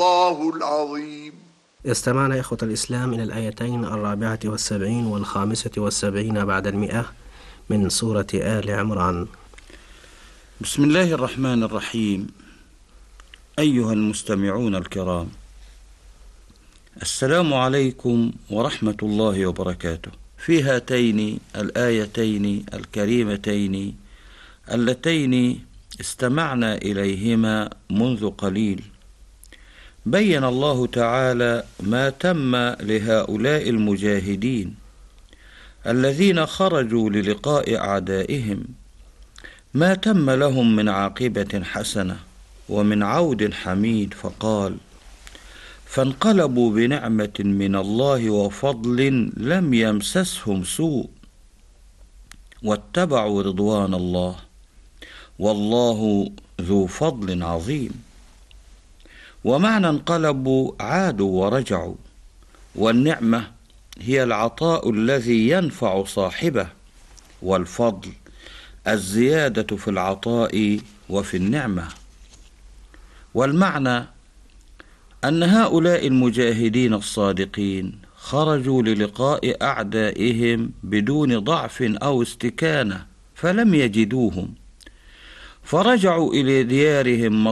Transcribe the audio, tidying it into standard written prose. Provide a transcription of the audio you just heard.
الله العظيم. استمعنا إخوة الإسلام إلى الآيتين 74 و75 بعد 100 من سورة آل عمران. بسم الله الرحمن الرحيم. أيها المستمعون الكرام، السلام عليكم ورحمة الله وبركاته. في هاتين الآيتين الكريمتين اللتين استمعنا إليهما منذ قليل، بين الله تعالى ما تم لهؤلاء المجاهدين الذين خرجوا للقاء أعدائهم، ما تم لهم من عاقبة حسنة ومن عود حميد. فقال: فانقلبوا بنعمة من الله وفضل لم يمسسهم سوء واتبعوا رضوان الله والله ذو فضل عظيم. ومعنى انقلبوا عادوا ورجعوا، والنعمة هي العطاء الذي ينفع صاحبه، والفضل الزيادة في العطاء وفي النعمة. والمعنى أن هؤلاء المجاهدين الصادقين خرجوا للقاء أعدائهم بدون ضعف أو استكانة، فلم يجدوهم، فرجعوا إلى ديارهم